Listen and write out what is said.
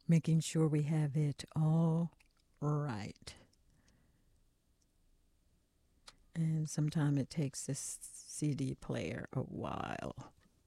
making sure we have it all right. And sometimes it takes this CD player a while.